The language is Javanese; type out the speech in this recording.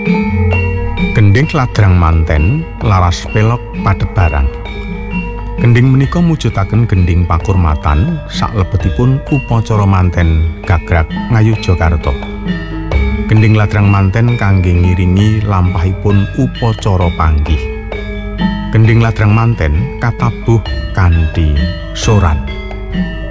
Gendhing ladrang manten laras pelok padhet barang. Gendhing menika mujudaken gendhing pakurmatan saklebetipun upacara manten gagrag ngayujakarta. Gendhing ladrang manten kangge ngiringi lampahipun upacara panggih. Gendhing ladrang manten katabuh kanthi soran.